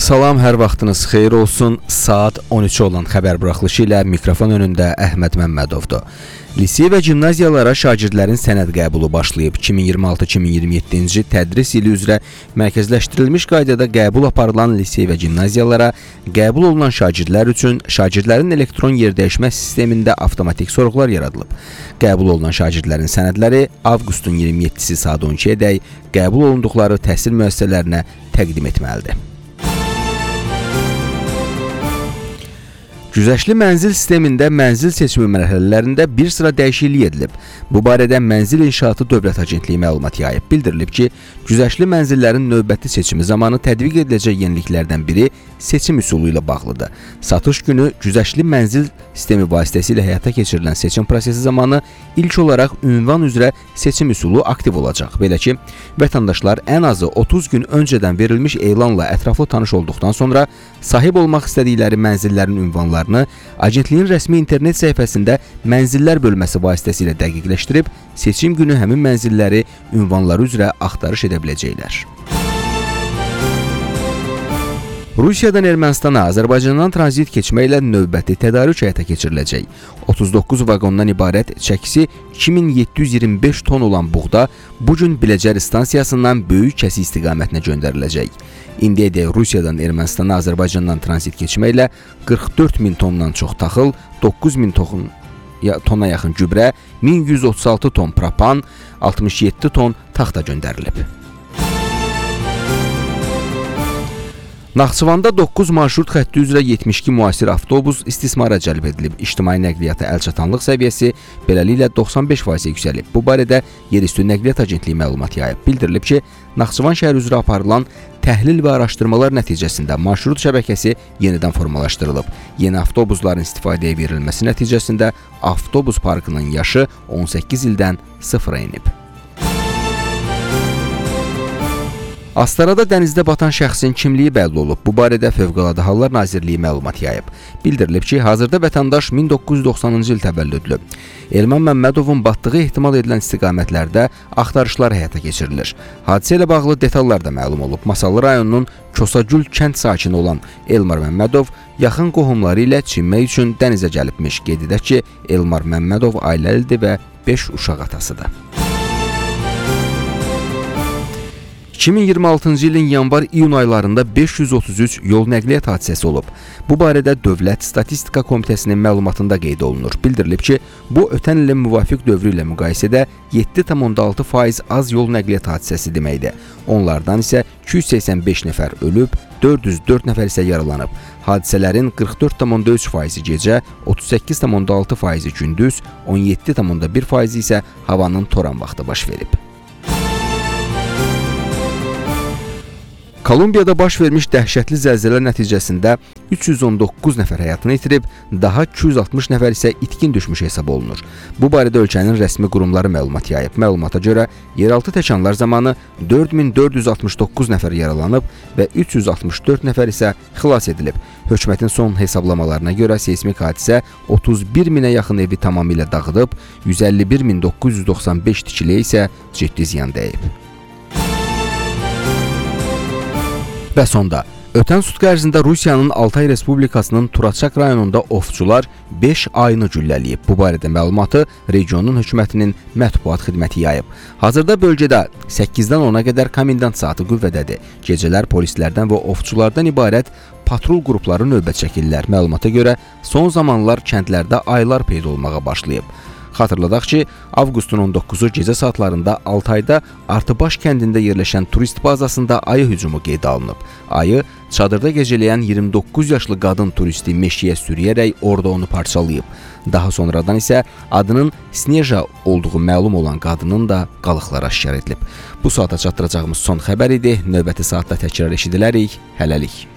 Salam, hər vaxtınız xeyir olsun. Saat 13 olan xəbər buraxılışı ilə mikrofon önündə Əhməd Məmmədovdur. Lisey və gimnaziyalara şagirdlərin sənəd qəbulu başlayıb. 2026-2027-ci tədris ili üzrə mərkəzləşdirilmiş qaydada qəbul aparılan lisey və gimnaziyalara qəbul olunan şagirdlər üçün şagirdlərin elektron yerdəyişmə sistemində avtomatik sorğular yaradılıb. Qəbul olunan şagirdlərin sənədləri avqustun 27-si saat 12-ədək qəbul olunduqları təhsil müəssisələrinə təqdim etməlidir. Güzəştli mənzil sistemində mənzil seçimi mərhələlərində bir sıra dəyişiklik edilib. Bu barədə Mənzil İnşaatı Dövlət Agentliyi məlumat yayıb. Bildirilib ki, güzəştli mənzillərin növbəti seçimi zamanı tətbiq ediləcək yeniliklərdən biri seçim üsulu ilə bağlıdır. Satış günü güzəştli mənzil sistemi vasitəsilə həyata keçirilən seçim prosesi zamanı ilk olaraq ünvan üzrə seçim üsulu aktiv olacaq. Belə ki, vətəndaşlar ən azı 30 gün öncədən verilmiş elanla ətraflı tanış olduqdan sonra sahib olmaq istədikləri mənzillərin ünvanlarını agentliyin rəsmi internet səhifəsində mənzillər bölməsi vasitəsilə dəqiqləşdirib, seçim günü həmin mənzilləri ünvanları üzrə axtarış edə biləcəklər. Rusiyadan Ermənistana Azərbaycandan tranzit keçməklə növbəti tədarük həyata keçiriləcək. 39 vaqondan ibarət çəkisi 2725 ton olan buğda bugün Biləcər stansiyasından Böyük Kəsi istiqamətinə göndəriləcək. İndiyədək Rusiyadan Ermənistana Azərbaycandan tranzit keçməklə 44 min tondan çox taxıl, 9 min tona yaxın gübrə, 1136 ton propan, 67 ton taxta göndərilib. Naxçıvanda 9 marşrut xətti üzrə 72 müasir avtobus istismara cəlb edilib. İctimai nəqliyyata əlçatanlıq səviyyəsi beləliklə 95% yüksəlib. Bu barədə Yerüstü Nəqliyyat Agentliyi məlumat yayıb. Bildirilib ki, Naxçıvan şəhəri üzrə aparılan təhlil və araşdırmalar nəticəsində marşrut şəbəkəsi yenidən formalaşdırılıb. Yeni avtobusların istifadəyə verilməsi nəticəsində avtobus parkının yaşı 18 ildən 0-a enib. Astarada dənizdə batan şəxsin kimliyi bəlli olub. Bu barədə Fövqəladə Hallar Nazirliyi məlumat yayıb. Bildirilib ki, hazırda vətəndaş 1990-cı il təvəllüdlü. Elman Məmmədovun batdığı ehtimal edilən istiqamətlərdə axtarışlar həyata keçirilir. Hadisə ilə bağlı detallar da məlum olub. Masallı rayonunun Kosagül kənd sakini olan Elmar Məmmədov yaxın qohumları ilə çimmək üçün dənizə gəlibmiş. Qeyd edək ki, Elmar Məmmədov ailəlidir və 5 uşaq atasıdır. 2026-cı ilin yanvar-iyun aylarında 533 yol nəqliyyat hadisəsi olub. Bu barədə Dövlət Statistika Komitəsinin məlumatında qeyd olunur. Bildirilib ki, bu ötən ilin müvafiq dövrü ilə müqayisədə 7,6% az yol nəqliyyat hadisəsi deməkdir. Onlardan isə 285 nəfər ölüb, 404 nəfər isə yaralanıb. Hadisələrin 44,3% gecə, 38,6% gündüz, 17,1% isə havanın toran vaxtı baş verib. Kolumbiyada baş vermiş dəhşətli zəlzələ nəticəsində 319 nəfər həyatını itirib, daha 260 nəfər isə itkin düşmüş hesab olunur. Bu barədə ölkənin rəsmi qurumları məlumat yayıb. Məlumata görə yeraltı təkanlar zamanı 4469 nəfər yaralanıb və 364 nəfər isə xilas edilib. Hökumətin son hesablamalarına görə seismik hadisə 31 minə yaxın evi tamamilə dağıdıb, 151.995 tikiliyə isə ciddi ziyan dəyib. Və sonda, ötən sutqa ərzində Rusiyanın Altay Respublikasının Turaçak rayonunda ovçular 5 ayını güllələyib. Bu barədə məlumatı regionun hökumətinin mətbuat xidməti yayıb. Hazırda bölgədə 8-dən 10-a qədər komendant saatı qüvvədədir. Gecələr polislərdən və ovçulardan ibarət patrul qrupları növbət çəkirlər. Məlumata görə son zamanlar kəndlərdə aylar peyda olmağa başlayıb. Xatırladaq ki, avqustun 19-u gecə saatlarında Altayda Artıbaş kəndində yerləşən turist bazasında ayı hücumu qeydə alınıb. Ayı çadırda gecələyən 29 yaşlı qadın turisti meşəyə sürüyərək orada onu parçalayıb. Daha sonradan isə adının Sneja olduğu məlum olan qadının da qalıqları aşkar edilib. Bu saata çatdıracağımız son xəbər idi. Növbəti saatda təkrar eşidilərik. Hələlik.